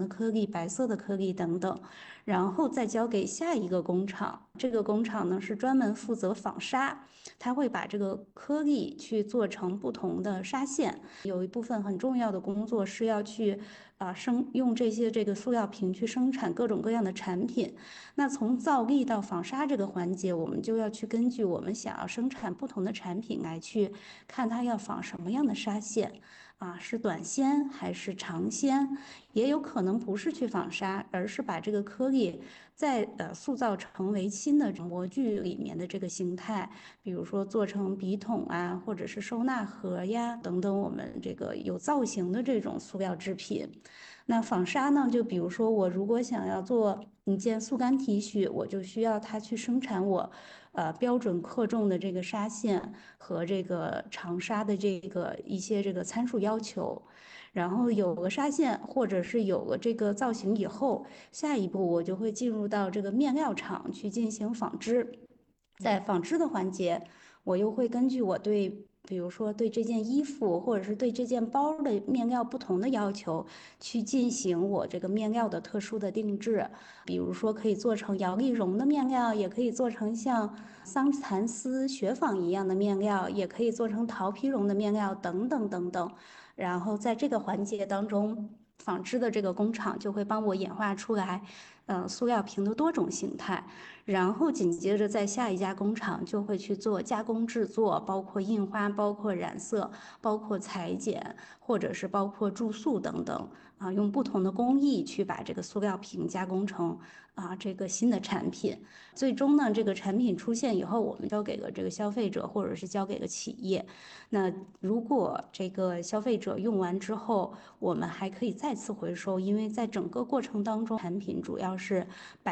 的颗粒、白色的颗粒等等，然后再交给下一个工厂。这个工厂呢是专门负责纺纱，它会把这个颗粒去做成不同的纱线。有一部分很重要的工作是要去用这个塑料瓶去生产各种各样的产品。那从造粒到纺纱这个环节，我们就要去根据我们想要生产不同的产品来去看它要纺什么样的纱线。是短纤还是长纤？也有可能不是去纺纱，而是把这个颗粒再塑造成为新的模具里面的这个形态，比如说做成笔筒啊，或者是收纳盒呀等等，我们这个有造型的这种塑料制品。那纺纱呢，就比如说我如果想要做一件速干 T 恤，我就需要它去生产我标准克重的这个纱线和这个长纱的这个一些这个参数要求。然后有了纱线，或者是有了这个造型以后，下一步我就会进入到这个面料厂去进行纺织。在纺织的环节，我又会根据我对，比如说对这件衣服或者是对这件包的面料不同的要求，去进行我这个面料的特殊的定制。比如说可以做成摇粒绒的面料，也可以做成像桑蚕丝、雪纺一样的面料，也可以做成桃皮绒的面料等等等等。然后在这个环节当中，纺织的这个工厂就会帮我演化出来，塑料瓶的多种形态。然后紧接着在下一家工厂就会去做加工制作，包括印花、包括染色、包括裁剪，或者是包括注塑等等。用不同的工艺去把这个塑料瓶加工成这个新的产品。最终呢，这个产品出现以后，我们交给了这个消费者，或者是交给了企业。那如果这个消费者用完之后，我们还可以再次回收，因为在整个过程当中，产品主要是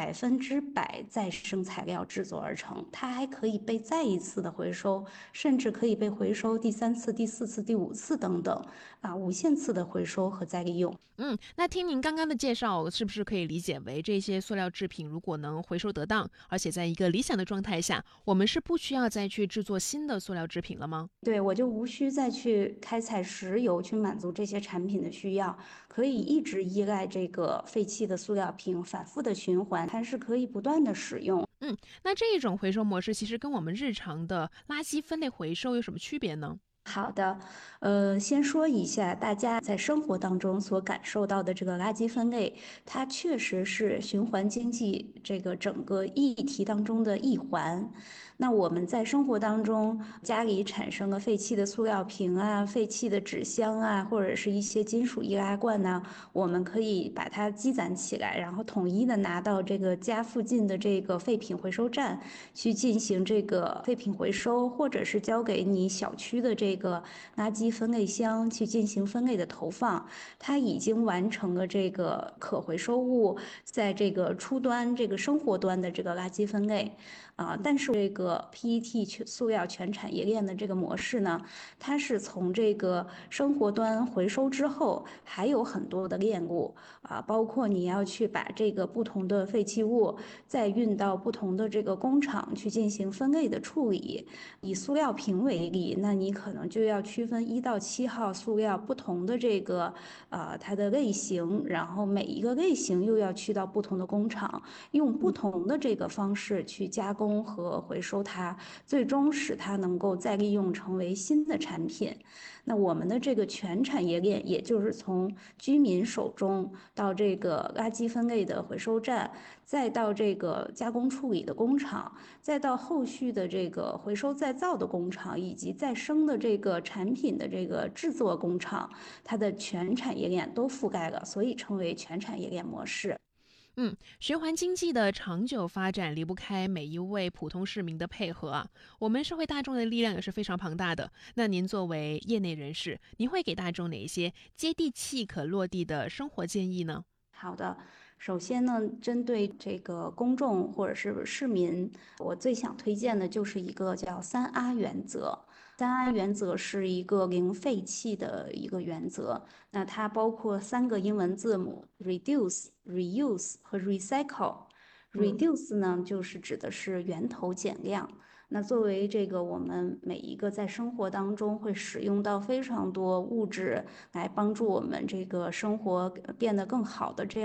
100%再生材料制作而成，它还可以被再一次的回收，甚至可以被回收第3次、第4次、第5次等等，无限次的回收和再利用。 那听您刚刚的介绍，是不是可以理解为这些塑料制品如果能回收得当，而且在一个理想的状态下，我们是不需要再去制作新的塑料制品了吗？ 对，我就无需再去开采石油去满足这些产品的需要，可以一直依赖这个废弃的塑料瓶，反复的循环，它是可以不断的使用。 那这一种回收模式其实跟我们日常的垃圾分类回收有什么区别呢？ 好的，先说一下大家在生活当中所感受到的这个垃圾分类，它确实是循环经济这个整个议题当中的一环。那我们在生活当中，家里产生了废弃的塑料瓶啊、废弃的纸箱啊，或者是一些金属易拉罐呢，我们可以把它积攒起来，然后统一的拿到这个家附近的这个废品回收站去进行这个废品回收，或者是交给你小区的这个垃圾分类箱去进行分类的投放。它已经完成了这个可回收物在这个初端、这个生活端的这个垃圾分类。但是这个 PET 塑料全产业链的这个模式呢，它是从这个生活端回收之后，还有很多的链路包括你要去把这个不同的废弃物再运到不同的这个工厂去进行分类的处理。以塑料瓶为例，那你可能就要区分1到7号塑料不同的这个它的类型，然后每一个类型又要去到不同的工厂，用不同的这个方式去加工和回收它，最终使它能够再利用成为新的产品。那我们的这个全产业链，也就是从居民手中到这个垃圾分类的回收站，再到这个加工处理的工厂，再到后续的这个回收再造的工厂，以及再生的这个产品的这个制作工厂，它的全产业链都覆盖了，所以称为全产业链模式。 循环经济的长久发展离不开每一位普通市民的配合啊。我们社会大众的力量也是非常庞大的。那您作为业内人士，您会给大众哪一些接地气、可落地的生活建议呢？ 好的，首先呢，针对这个公众或者是市民，我最想推荐的就是一个叫3R 原则。3R 原则是一个零废弃的一个原则，那它包括3个英文字母：reduce、reuse 和 recycle。reduce 呢，就是指的是源头减量。那作为这个我们每一个在生活当中会使用到非常多物质来帮助我们这个生活变得更好的这样。